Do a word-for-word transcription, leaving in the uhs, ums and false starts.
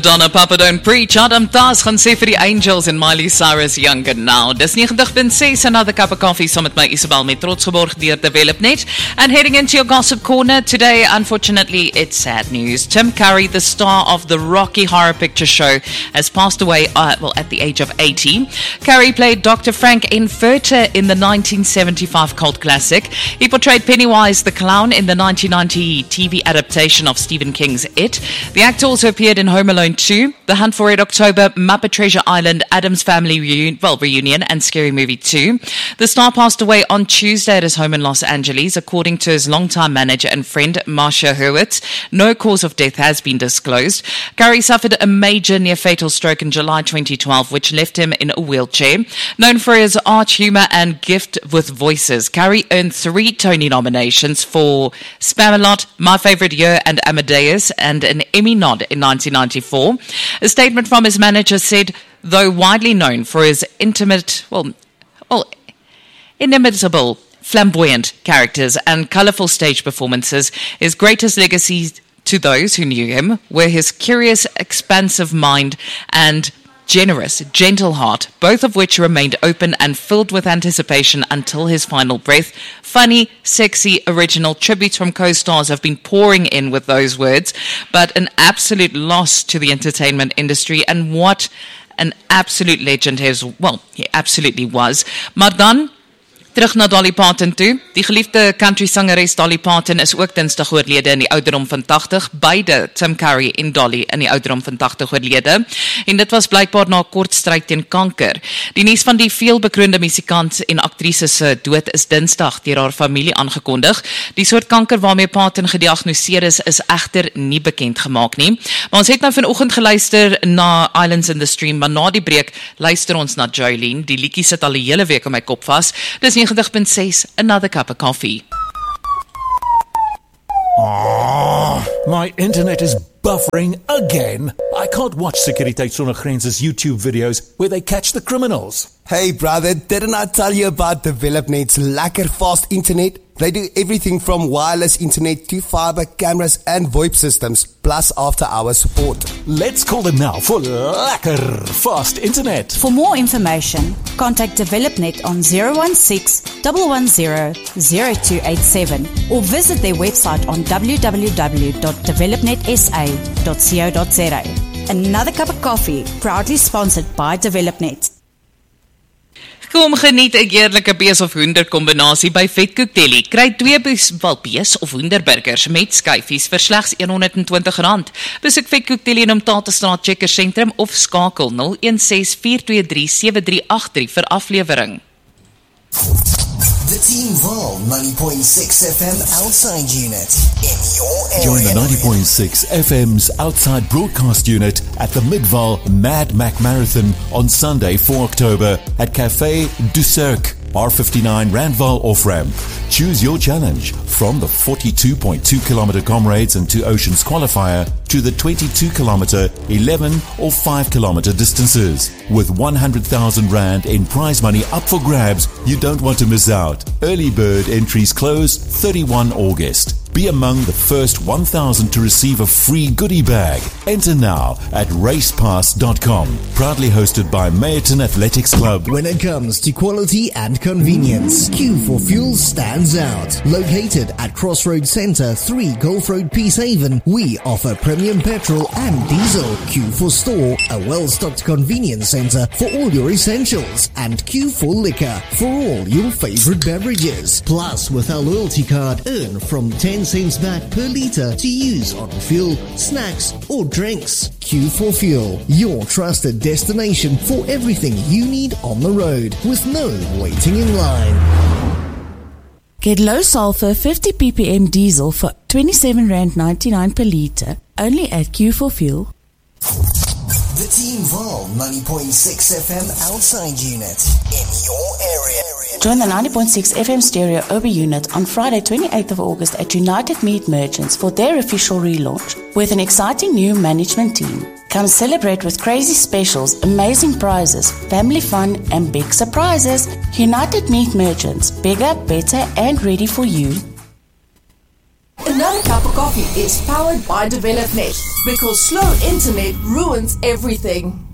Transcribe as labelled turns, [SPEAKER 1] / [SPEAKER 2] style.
[SPEAKER 1] Donna Papa Don't Preach, Adam Tas gaan sê vir die Angels en Miley Cyrus Younger Now. Dis ninety point six, Another Cup of Coffee, saam met my Isabel met trots geborg deur DevelopNet. And heading into your gossip corner today, unfortunately, it's sad news. Tim Curry, the star of the Rocky Horror Picture Show, has passed away uh, well, at the age of eighty. Curry played Doctor Frank Infurter in the nineteen seventy-five cult classic. He portrayed Pennywise the Clown in the nineteen ninety T V adaptation of Stephen King's It. The actor also appeared in Home Alone two, The Hunt for Red October, Muppet Treasure Island, Addams Family Reun- well, Reunion, and Scary Movie two. The star passed away on Tuesday at his home in Los Angeles, according to his longtime manager and friend, Marcia Hurwitz. No cause of death has been disclosed. Curry suffered a major near-fatal stroke in July twenty twelve, which left him in a wheelchair. Known for his arch humor and gift with voices, Curry earned three Tony nominations for Spamalot, My Favorite Year, and Amadeus, and an Emmy nod in nineteen ninety-four. A statement from his manager said, though widely known for his intimate, well, well, inimitable, flamboyant characters and colourful stage performances, his greatest legacies to those who knew him were his curious, expansive mind and generous, gentle heart, both of which remained open and filled with anticipation until his final breath. Funny, sexy, original tributes from co-stars have been pouring in with those words, but an absolute loss to the entertainment industry, and what an absolute legend he is. Well, he absolutely was. Maar dan, terug na Dolly Parton toe. Die geliefde country sangeres Dolly Parton is ook dinsdag oorlede in die ouderdom van eighty. Beide, Tim Curry en Dolly, in die ouderdom van eighty oorlede. En dit was blykbaar na 'n kort stryd teen kanker. Die nuus van die veelbekroonde musikant en aktrise se dood is dinsdag deur haar familie aangekondig. Die soort kanker waarmee Parton gediagnoseer is, is egter nie bekend gemaak nie. Maar ons het nou vanoggend geluister na Islands in the Stream, maar na die breek luister ons na Jolene. Die liedjie sit al 'n hele week in my kop vas. Dis ninety point six, Another Cup of Coffee.
[SPEAKER 2] Oh, my internet is buffering again. I can't watch Sekuriteit Sonder Grense's YouTube videos where they catch the criminals.
[SPEAKER 3] Hey brother, didn't I tell you about DevelopNet's lekker fast internet? They do everything from wireless internet to fiber, cameras and VoIP systems, plus after-hour support.
[SPEAKER 2] Let's call them now for lekker fast internet.
[SPEAKER 4] For more information, contact DevelopNet on zero one six, one one zero, zero two eight seven or visit their website on w w w dot developnet s a dot co dot z a. Another Cup of Coffee, proudly sponsored by DevelopNet.
[SPEAKER 1] Kom geniet 'n heerlike bees of hoender kombinasie by Vetkoek Deli. Kry twee bees, wel bees of hoenderburgers met skyfies vir slegs one hundred twenty rand. Besoek Vetkoek Deli in Omtatestraat Checkers Sentrum of skakel zero one six, four two three, seven three eight three vir aflewering.
[SPEAKER 5] The Team Val ninety point six F M outside unit in your area.
[SPEAKER 2] Join the ninety point six F M's outside broadcast unit at the Midval Mad Mac Marathon on Sunday, four October at Café du Cirque, R fifty-nine Randval off-ramp. Choose your challenge from the forty-two point two kilometer Comrades and Two Oceans qualifier to the twenty-two kilometer, eleven or five kilometer distances. With one hundred thousand rand in prize money up for grabs, you don't want to miss out. Early bird entries close thirty-first August. Be among the first one thousand to receive a free goodie bag. Enter now at racepass dot com. Proudly hosted by Mayerton Athletics Club.
[SPEAKER 5] When it comes to quality and convenience, Q four Fuel stands out. Located at Crossroads Centre, three Gulf Road, Peacehaven, we offer premium petrol and diesel. Q four Store, a well-stocked convenience centre for all your essentials. And Q four Liquor, for all your favourite beverages. Plus, with our loyalty card, earn from ten cents back per litre to use on fuel, snacks or drinks. Q four Fuel, your trusted destination for everything you need on the road with no waiting in line.
[SPEAKER 4] Get low sulfur fifty p p m diesel for twenty-seven rand ninety-nine per litre only at Q four Fuel.
[SPEAKER 5] The Team Val ninety point six F M outside unit in your area.
[SPEAKER 4] Join the ninety point six F M stereo O B unit on Friday twenty-eighth of August at United Meat Merchants for their official relaunch with an exciting new management team. Come celebrate with crazy specials, amazing prizes, family fun and big surprises. United Meat Merchants, bigger, better and ready for you.
[SPEAKER 6] Another Cup of Coffee is powered by DevelopNet, because slow internet ruins everything.